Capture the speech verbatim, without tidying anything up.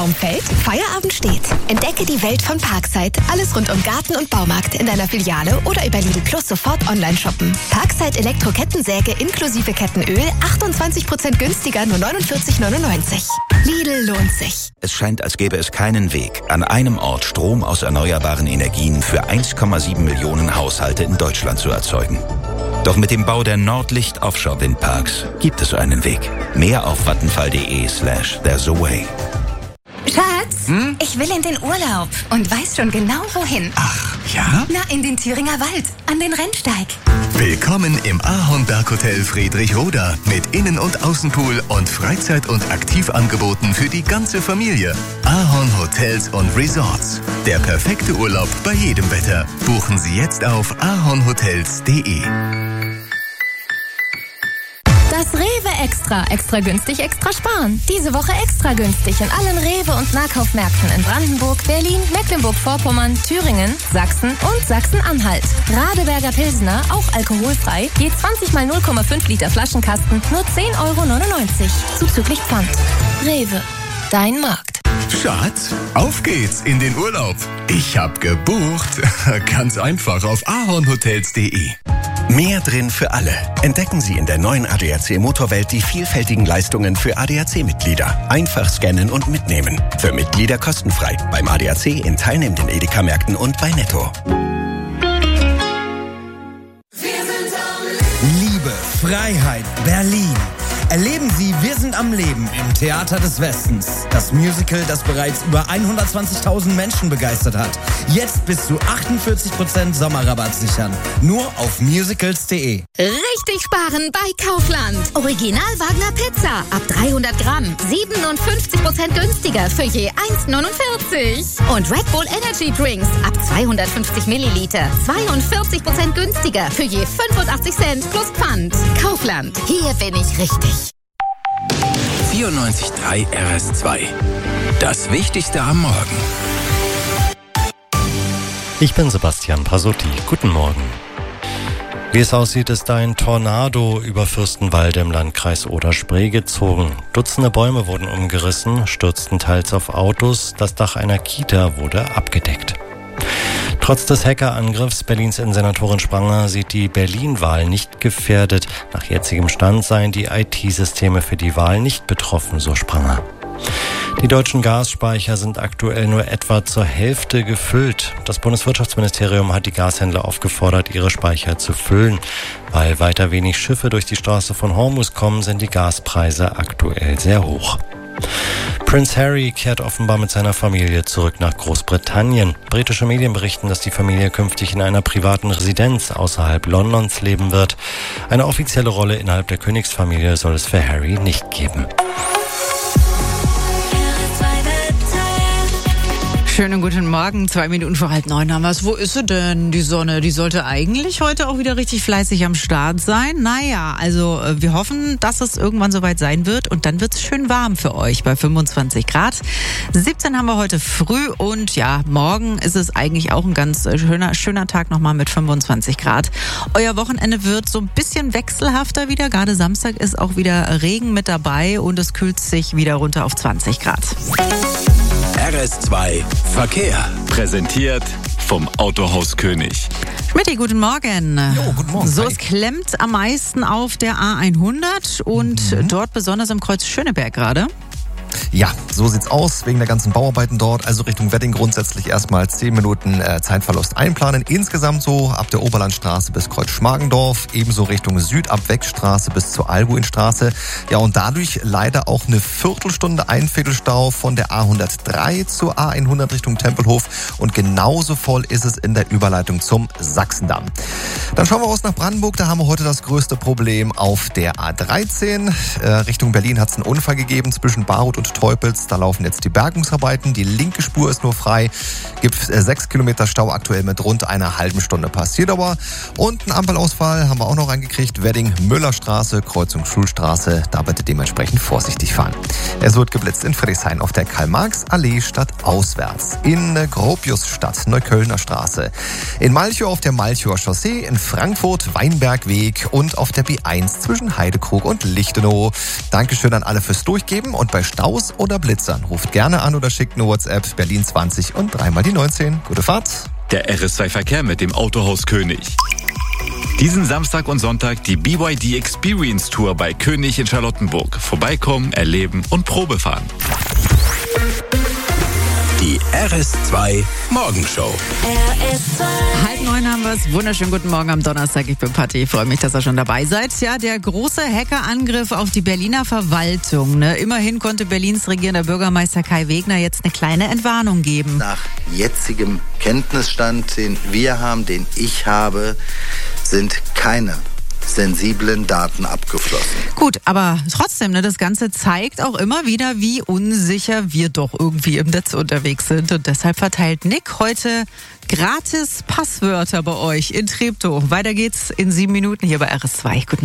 Baum fällt? Feierabend steht. Entdecke die Welt von Parkside. Alles rund um Garten und Baumarkt in deiner Filiale oder über Lidl Plus sofort online shoppen. Parkside Elektro-Kettensäge inklusive Kettenöl achtundzwanzig Prozent günstiger, nur neunundvierzig neunundneunzig. Lidl lohnt sich. Es scheint, als gäbe es keinen Weg, an einem Ort Strom aus erneuerbaren Energien für eins Komma sieben Millionen Haushalte in Deutschland zu erzeugen. Doch mit dem Bau der Nordlicht Offshore Windparks gibt es einen Weg. Mehr auf vattenfall.de slash there's a way. Schatz, hm? ich will in den Urlaub und weiß schon genau wohin. Ach, ja? Na, in den Thüringer Wald, an den Rennsteig. Willkommen im Ahornberg-Hotel Friedrichroda mit Innen- und Außenpool und Freizeit- und Aktivangeboten für die ganze Familie. Ahorn Hotels und Resorts. Der perfekte Urlaub bei jedem Wetter. Buchen Sie jetzt auf ahornhotels punkt de. Das Rewe Extra. Extra günstig, extra sparen. Diese Woche extra günstig in allen Rewe- und Nahkaufmärkten in Brandenburg, Berlin, Mecklenburg-Vorpommern, Thüringen, Sachsen und Sachsen-Anhalt. Radeberger Pilsner, auch alkoholfrei, je zwanzig mal null Komma fünf Liter Flaschenkasten, nur zehn Euro neunundneunzig. Zuzüglich Pfand. Rewe. Dein Markt. Schatz, auf geht's in den Urlaub. Ich hab gebucht. Ganz einfach auf ahornhotels punkt de. Mehr drin für alle. Entdecken Sie in der neuen A D A C Motorwelt die vielfältigen Leistungen für A D A C-Mitglieder. Einfach scannen und mitnehmen. Für Mitglieder kostenfrei. Beim A D A C in teilnehmenden Edeka-Märkten und bei Netto. Liebe, Freiheit, Berlin. Erleben Sie Wir sind am Leben im Theater des Westens. Das Musical, das bereits über hundertzwanzigtausend Menschen begeistert hat. Jetzt bis zu achtundvierzig Prozent Sommerrabatt sichern. Nur auf musicals punkt de. Richtig sparen bei Kaufland. Original Wagner Pizza ab dreihundert Gramm. siebenundfünfzig Prozent günstiger für je eins neunundvierzig. Und Red Bull Energy Drinks ab zweihundertfünfzig Milliliter. zweiundvierzig Prozent günstiger für je fünfundachtzig Cent plus Pfand. Kaufland. Hier bin ich richtig. vierundneunzig Komma drei R S zwei. Das Wichtigste am Morgen. Ich bin Sebastian Pasotti. Guten Morgen. Wie es aussieht, ist ein Tornado über Fürstenwalde im Landkreis Oder-Spree gezogen. Dutzende Bäume wurden umgerissen, stürzten teils auf Autos. Das Dach einer Kita wurde abgedeckt. Trotz des Hackerangriffs Berlins Innensenatorin Spranger sieht die Berlin-Wahl nicht gefährdet. Nach jetzigem Stand seien die I T-Systeme für die Wahl nicht betroffen, so Spranger. Die deutschen Gasspeicher sind aktuell nur etwa zur Hälfte gefüllt. Das Bundeswirtschaftsministerium hat die Gashändler aufgefordert, ihre Speicher zu füllen. Weil weiter wenig Schiffe durch die Straße von Hormuz kommen, sind die Gaspreise aktuell sehr hoch. Prince Harry kehrt offenbar mit seiner Familie zurück nach Großbritannien. Britische Medien berichten, dass die Familie künftig in einer privaten Residenz außerhalb Londons leben wird. Eine offizielle Rolle innerhalb der Königsfamilie soll es für Harry nicht geben. Schönen guten Morgen, zwei Minuten vor halb neun haben wir es. Wo ist sie denn, die Sonne? Die sollte eigentlich heute auch wieder richtig fleißig am Start sein. Naja, also wir hoffen, dass es irgendwann soweit sein wird und dann wird es schön warm für euch bei fünfundzwanzig Grad. siebzehn haben wir heute früh und ja, morgen ist es eigentlich auch ein ganz schöner, schöner Tag nochmal mit fünfundzwanzig Grad. Euer Wochenende wird so ein bisschen wechselhafter wieder. Gerade Samstag ist auch wieder Regen mit dabei und es kühlt sich wieder runter auf zwanzig Grad. R S zwei Verkehr. Präsentiert vom Autohaus König. Schmitti, guten Morgen. Jo, guten Morgen. So, Hi. es klemmt am meisten auf der A hundert und mhm. dort besonders im Kreuz Schöneberg gerade. Ja, so sieht's aus, wegen der ganzen Bauarbeiten dort. Also Richtung Wedding grundsätzlich erstmal zehn Minuten äh, Zeitverlust einplanen. Insgesamt so ab der Oberlandstraße bis Kreuz Schmargendorf, ebenso Richtung Südabwegstraße bis zur Alguinstraße. Ja, und dadurch leider auch eine Viertelstunde Einviertelstau von der A hundertdrei zur A hundert Richtung Tempelhof. Und genauso voll ist es in der Überleitung zum Sachsendamm. Dann schauen wir raus nach Brandenburg. Da haben wir heute das größte Problem auf der A dreizehn. Äh, Richtung Berlin hat es einen Unfall gegeben zwischen Barut und Teupels. Da laufen jetzt die Bergungsarbeiten. Die linke Spur ist nur frei. Gibt äh, sechs Kilometer Stau aktuell mit rund einer halben Stunde Passiertdauer. Und einen Ampelausfall haben wir auch noch reingekriegt. Wedding, Müllerstraße, Kreuzung Schulstraße. Da bitte dementsprechend vorsichtig fahren. Es wird geblitzt in Friedrichshain auf der Karl-Marx-Allee stadtauswärts. In äh, Gropiusstadt, Neuköllner Straße. In Malchow auf der Malchower Chaussee. In Frankfurt, Weinbergweg. Und auf der B eins zwischen Heidekrug und Lichtenau. Dankeschön an alle fürs Durchgeben. Und bei Staus oder Blitz Blitzern. Ruft gerne an oder schickt eine WhatsApp Berlin zwanzig und dreimal die neunzehn. Gute Fahrt. Der R S zwei Verkehr mit dem Autohaus König. Diesen Samstag und Sonntag die B Y D Experience Tour bei König in Charlottenburg. Vorbeikommen, erleben und Probefahren. Die R S zwei Morgenshow. R S zwei. Halb neun haben wir es. Wunderschönen guten Morgen am Donnerstag. Ich bin Patti. Ich freue mich, dass ihr schon dabei seid. Ja, der große Hackerangriff auf die Berliner Verwaltung. Ne? Immerhin konnte Berlins regierender Bürgermeister Kai Wegner jetzt eine kleine Entwarnung geben. Nach jetzigem Kenntnisstand, den wir haben, den ich habe, sind keine sensiblen Daten abgeflossen. Gut, aber trotzdem, ne, das Ganze zeigt auch immer wieder, wie unsicher wir doch irgendwie im Netz unterwegs sind. Und deshalb verteilt Nick heute gratis Passwörter bei euch in Treptow. Weiter geht's in sieben Minuten hier bei R S zwei. Guten